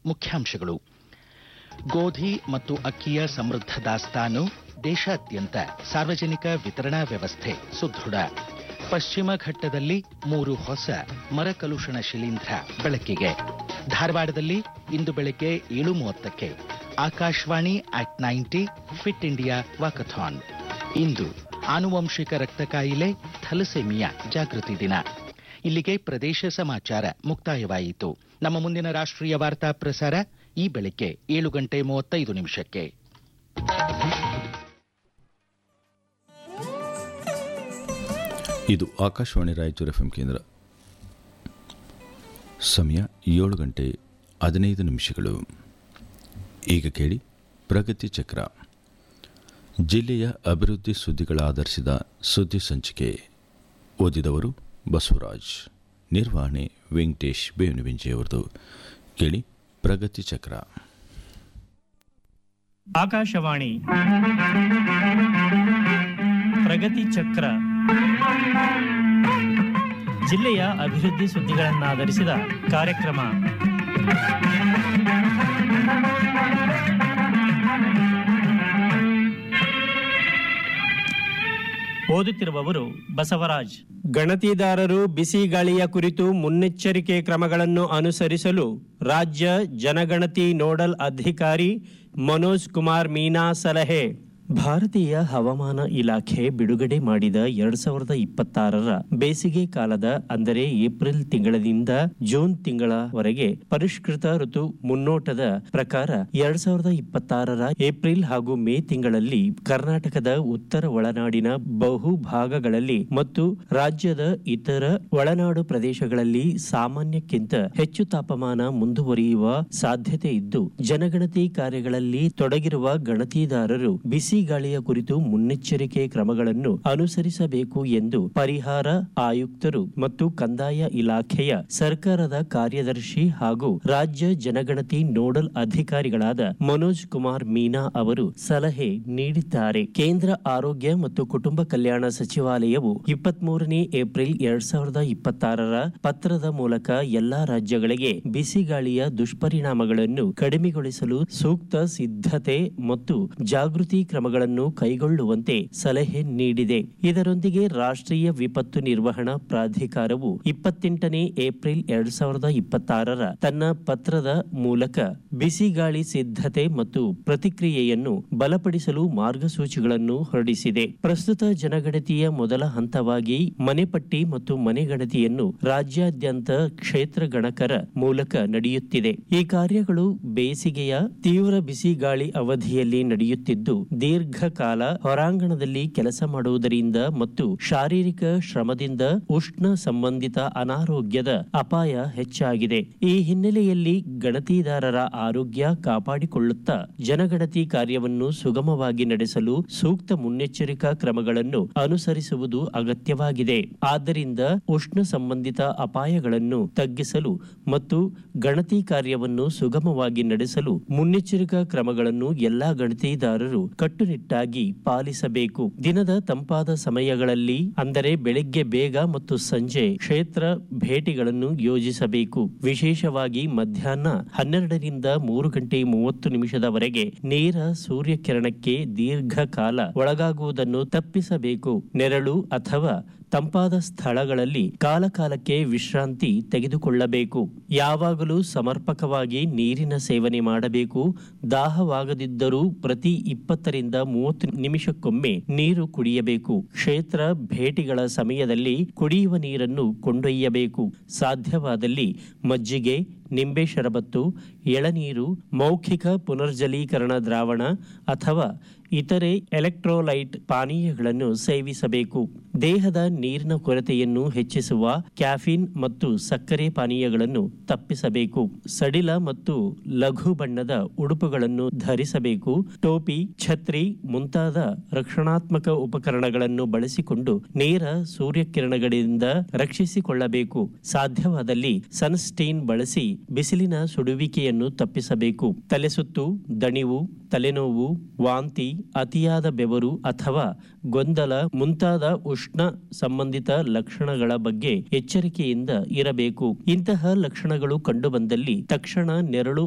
ಮುಖ್ಯಾಂಶಗಳು. ಗೋಧಿ ಮತ್ತು ಅಕ್ಕಿಯ ಸಮೃದ್ಧ ದಾಸ್ತಾನು, ದೇಶಾದ್ಯಂತ ಸಾರ್ವಜನಿಕ ವಿತರಣಾ ವ್ಯವಸ್ಥೆ ಸುದೃಢ. ಪಶ್ಚಿಮ ಘಟ್ಟದಲ್ಲಿ 3 ಹೊಸ ಮರಕಲುಷಣ ಶಿಲೀಂಧ್ರ ಬೆಳಕಿಗೆ. ಧಾರವಾಡದಲ್ಲಿ ಇಂದು ಬೆಳಗ್ಗೆ 7:30ಕ್ಕೆ ಆಕಾಶವಾಣಿ @90 ಫಿಟ್ ಇಂಡಿಯಾ ವಾಕಥಾನ್. ಇಂದು ಆನುವಂಶಿಕ ರಕ್ತ ಕಾಯಿಲೆ ಥಲಸೆಮಿಯಾ ಜಾಗೃತಿ ದಿನ. ಇಲ್ಲಿಗೆ ಪ್ರದೇಶ ಸಮಾಚಾರ ಮುಕ್ತಾಯವಾಯಿತು. ನಮ್ಮ ಮುಂದಿನ ರಾಷ್ಟ್ರೀಯ ವಾರ್ತಾ ಪ್ರಸಾರ ಈ ಬೆಳಗ್ಗೆ 7:35. ಇದು ಆಕಾಶವಾಣಿ ರಾಯಚೂರು ಎಫ್ಎಂ ಕೇಂದ್ರ. ಸಮಯ 7:15. ಈಗ ಕೇಳಿ ಪ್ರಗತಿ ಚಕ್ರ. ಜಿಲ್ಲೆಯ ಅಭಿವೃದ್ಧಿ ಸುದ್ದಿಗಳ ಆಧರಿಸಿದ ಸುದ್ದಿ ಸಂಚಿಕೆ. ಓದಿದವರು ಬಸವರಾಜ್. ನಿರ್ವಹಣೆ ವೆಂಕಟೇಶ್ ಬೇವನವಿಂಜೆಯವರದು. ಕೇಳಿ ಪ್ರಗತಿ ಚಕ್ರ. ಆಕಾಶವಾಣಿ ಪ್ರಗತಿ ಚಕ್ರ. ಜಿಲ್ಲೆಯ ಅಭಿವೃದ್ಧಿ ಸುದ್ದಿಗಳನ್ನಾಧರಿಸಿದ ಕಾರ್ಯಕ್ರಮ. ಓದುತ್ತಿರುವವರು ಬಸವರಾಜ್. ಗಣತಿದಾರರು ಬಿಸಿ ಗಾಳಿಯ ಕುರಿತು ಮುನ್ನೆಚ್ಚರಿಕೆ ಕ್ರಮಗಳನ್ನು ಅನುಸರಿಸಲು ರಾಜ್ಯ ಜನಗಣತಿ ನೋಡಲ್ ಅಧಿಕಾರಿ ಮನೋಜ್ ಕುಮಾರ್ ಮೀನಾ ಸಲಹೆ. ಭಾರತೀಯ ಹವಾಮಾನ ಇಲಾಖೆ ಬಿಡುಗಡೆ ಮಾಡಿದ 2026ರ ಬೇಸಿಗೆ ಕಾಲದ ಅಂದರೆ ಏಪ್ರಿಲ್ ತಿಂಗಳಿನಿಂದ ಜೂನ್ ತಿಂಗಳವರೆಗೆ ಪರಿಷ್ಕೃತ ಋತು ಮುನ್ನೋಟದ ಪ್ರಕಾರ 2026ರ ಏಪ್ರಿಲ್ ಹಾಗೂ ಮೇ ತಿಂಗಳಲ್ಲಿ ಕರ್ನಾಟಕದ ಉತ್ತರ ಒಳನಾಡಿನ ಬಹು ಭಾಗಗಳಲ್ಲಿ ಮತ್ತು ರಾಜ್ಯದ ಇತರ ಒಳನಾಡು ಪ್ರದೇಶಗಳಲ್ಲಿ ಸಾಮಾನ್ಯಕ್ಕಿಂತ ಹೆಚ್ಚು ತಾಪಮಾನ ಮುಂದುವರಿಯುವ ಸಾಧ್ಯತೆ ಇದ್ದು, ಜನಗಣತಿ ಕಾರ್ಯಗಳಲ್ಲಿ ತೊಡಗಿರುವ ಗಣತಿದಾರರು ಬಿಸಿ ಗಾಳಿಯ ಕುರಿತು ಮುನ್ನೆಚ್ಚರಿಕೆ ಕ್ರಮಗಳನ್ನು ಅನುಸರಿಸಬೇಕು ಎಂದು ಪರಿಹಾರ ಆಯುಕ್ತರು ಮತ್ತು ಕಂದಾಯ ಇಲಾಖೆಯ ಸರ್ಕಾರದ ಕಾರ್ಯದರ್ಶಿ ಹಾಗೂ ರಾಜ್ಯ ಜನಗಣತಿ ನೋಡಲ್ ಅಧಿಕಾರಿಗಳಾದ ಮನೋಜ್ ಕುಮಾರ್ ಮೀನಾ ಅವರು ಸಲಹೆ ನೀಡಿದ್ದಾರೆ. ಕೇಂದ್ರ ಆರೋಗ್ಯ ಮತ್ತು ಕುಟುಂಬ ಕಲ್ಯಾಣ ಸಚಿವಾಲಯವು 23ನೇ ಏಪ್ರಿಲ್ 2026ರ ಪತ್ರದ ಮೂಲಕ ಎಲ್ಲಾ ರಾಜ್ಯಗಳಿಗೆ ಬಿಸಿ ಗಾಳಿಯ ದುಷ್ಪರಿಣಾಮಗಳನ್ನು ಕಡಿಮೆಗೊಳಿಸಲು ಸೂಕ್ತ ಸಿದ್ಧತೆ ಮತ್ತು ಜಾಗೃತಿ ಕ್ರಮಗಳನ್ನು ಕೈಗೊಳ್ಳುವಂತೆ ಸಲಹೆ ನೀಡಿದೆ. ಇದರೊಂದಿಗೆ ರಾಷ್ಟ್ರೀಯ ವಿಪತ್ತು ನಿರ್ವಹಣಾ ಪ್ರಾಧಿಕಾರವು 28ನೇ ಏಪ್ರಿಲ್ 2026ರ ತನ್ನ ಪತ್ರದ ಮೂಲಕ ಬಿಸಿ ಗಾಳಿ ಸಿದ್ಧತೆ ಮತ್ತು ಪ್ರತಿಕ್ರಿಯೆಯನ್ನು ಬಲಪಡಿಸಲು ಮಾರ್ಗಸೂಚಿಗಳನ್ನು ಹೊರಡಿಸಿದೆ. ಪ್ರಸ್ತುತ ಜನಗಣತಿಯ ಮೊದಲ ಹಂತವಾಗಿ ಮನೆಪಟ್ಟಿ ಮತ್ತು ಮನೆಗಣತಿಯನ್ನು ರಾಜ್ಯಾದ್ಯಂತ ಕ್ಷೇತ್ರ ಗಣಕರ ಮೂಲಕ ನಡೆಯುತ್ತಿದೆ. ಈ ಕಾರ್ಯಗಳು ಬೇಸಿಗೆಯ ತೀವ್ರ ಬಿಸಿ ಗಾಳಿ ಅವಧಿಯಲ್ಲಿ ನಡೆಯುತ್ತಿದ್ದು, ದೀರ್ಘಕಾಲ ಹೊರಾಂಗಣದಲ್ಲಿ ಕೆಲಸ ಮಾಡುವುದರಿಂದ ಮತ್ತು ಶಾರೀರಿಕ ಶ್ರಮದಿಂದ ಉಷ್ಣ ಸಂಬಂಧಿತ ಅನಾರೋಗ್ಯದ ಅಪಾಯ ಹೆಚ್ಚಾಗಿದೆ. ಈ ಹಿನ್ನೆಲೆಯಲ್ಲಿ ಗಣತಿದಾರರ ಆರೋಗ್ಯ ಕಾಪಾಡಿಕೊಳ್ಳುತ್ತಾ ಜನಗಣತಿ ಕಾರ್ಯವನ್ನು ಸುಗಮವಾಗಿ ನಡೆಸಲು ಸೂಕ್ತ ಮುನ್ನೆಚ್ಚರಿಕಾ ಕ್ರಮಗಳನ್ನು ಅನುಸರಿಸುವುದು ಅಗತ್ಯವಾಗಿದೆ. ಆದ್ದರಿಂದ ಉಷ್ಣ ಸಂಬಂಧಿತ ಅಪಾಯಗಳನ್ನು ತಗ್ಗಿಸಲು ಮತ್ತು ಗಣತಿ ಕಾರ್ಯವನ್ನು ಸುಗಮವಾಗಿ ನಡೆಸಲು ಮುನ್ನೆಚ್ಚರಿಕಾ ಕ್ರಮಗಳನ್ನು ಎಲ್ಲಾ ಗಣತಿದಾರರು ಕಟ್ಟುನಿಟ್ಟಾಗಿ ಪಾಲಿಸಬೇಕು. ದಿನದ ತಂಪಾದ ಸಮಯಗಳಲ್ಲಿ ಅಂದರೆ ಬೆಳಿಗ್ಗೆ ಬೇಗ ಮತ್ತು ಸಂಜೆ ಕ್ಷೇತ್ರ ಭೇಟಿಗಳನ್ನು ಯೋಜಿಸಬೇಕು. ವಿಶೇಷವಾಗಿ ಮಧ್ಯಾಹ್ನ 12ರಿಂದ 3:30 ನೇರ ಸೂರ್ಯಕಿರಣಕ್ಕೆ ದೀರ್ಘಕಾಲ ಒಳಗಾಗುವುದನ್ನು ತಪ್ಪಿಸಬೇಕು. ನೆರಳು ಅಥವಾ ತಂಪಾದ ಸ್ಥಳಗಳಲ್ಲಿ ಕಾಲಕಾಲಕ್ಕೆ ವಿಶ್ರಾಂತಿ ತೆಗೆದುಕೊಳ್ಳಬೇಕು. ಯಾವಾಗಲೂ ಸಮರ್ಪಕವಾಗಿ ನೀರಿನ ಸೇವನೆ ಮಾಡಬೇಕು. ದಾಹವಾಗದಿದ್ದರೂ ಪ್ರತಿ 20ರಿಂದ 30 ನಿಮಿಷಕ್ಕೊಮ್ಮೆ ನೀರು ಕುಡಿಯಬೇಕು. ಕ್ಷೇತ್ರ ಭೇಟಿಗಳ ಸಮಯದಲ್ಲಿ ಕುಡಿಯುವ ನೀರನ್ನು ಕೊಂಡೊಯ್ಯಬೇಕು. ಸಾಧ್ಯವಾದಲ್ಲಿ ಮಜ್ಜಿಗೆ, ನಿಂಬೆ ಶರಬತ್ತು, ಎಳನೀರು, ಮೌಖಿಕ ಪುನರ್ಜಲೀಕರಣ ದ್ರಾವಣ ಅಥವಾ ಇತರೆ ಎಲೆಕ್ಟ್ರೋಲೈಟ್ ಪಾನೀಯಗಳನ್ನು ಸೇವಿಸಬೇಕು. ದೇಹದ ನೀರಿನ ಕೊರತೆಯನ್ನು ಹೆಚ್ಚಿಸುವ ಕ್ಯಾಫಿನ್ ಮತ್ತು ಸಕ್ಕರೆ ಪಾನೀಯಗಳನ್ನು ತಪ್ಪಿಸಬೇಕು. ಸಡಿಲ ಮತ್ತು ಲಘು ಬಣ್ಣದ ಉಡುಪುಗಳನ್ನು ಧರಿಸಬೇಕು. ಟೋಪಿ, ಛತ್ರಿ ಮುಂತಾದ ರಕ್ಷಣಾತ್ಮಕ ಉಪಕರಣಗಳನ್ನು ಬಳಸಿಕೊಂಡು ನೇರ ಸೂರ್ಯಕಿರಣಗಳಿಂದ ರಕ್ಷಿಸಿಕೊಳ್ಳಬೇಕು. ಸಾಧ್ಯವಾದಲ್ಲಿ ಸನ್ಸ್ಕ್ರೀನ್ ಬಳಸಿ ಬಿಸಿಲಿನ ಸುಡುವಿಕೆಯನ್ನು ತಪ್ಪಿಸಬೇಕು. ತಲೆಸುತ್ತು, ದಣಿವು, ತಲೆನೋವು, ವಾಂತಿ, ಅತಿಯಾದ ಬೆವರು ಅಥವಾ ಗೊಂದಲ ಮುಂತಾದ ಉಷ್ಣ ಸಂಬಂಧಿತ ಲಕ್ಷಣಗಳ ಬಗ್ಗೆ ಎಚ್ಚರಿಕೆಯಿಂದ ಇರಬೇಕು. ಇಂತಹ ಲಕ್ಷಣಗಳು ಕಂಡುಬಂದಲ್ಲಿ ತಕ್ಷಣ ನೆರಳು